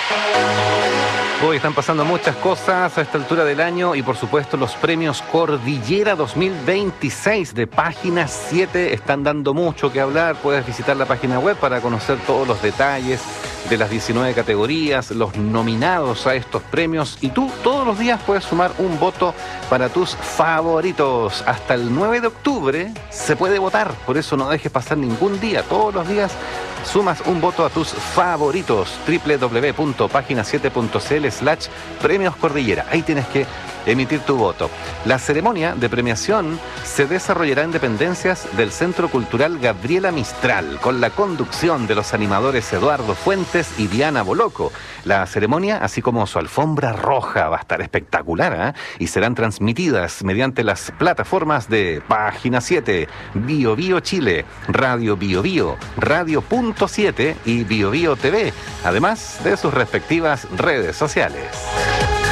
Hoy están pasando muchas cosas a esta altura del año y por supuesto los premios Cordillera 2026 de Página 7 están dando mucho que hablar. Puedes visitar la página web para conocer todos los detalles de las 19 categorías, los nominados a estos premios, y tú todos los días puedes sumar un voto para tus favoritos. Hasta el 9 de octubre se puede votar, por eso no dejes pasar ningún día. Todos los días sumas un voto a tus favoritos. www.pagina7.cl/premios Cordillera. Ahí tienes que emitir tu voto. La ceremonia de premiación se desarrollará en dependencias del Centro Cultural Gabriela Mistral, con la conducción de los animadores Eduardo Fuentes y Diana Boloco. La ceremonia, así como su alfombra roja, va a estar espectacular, y serán transmitidas mediante las plataformas de Página 7, Bio Bio Chile, Radio Bio Bio, Radio.7 y Bio Bio TV, además de sus respectivas redes sociales.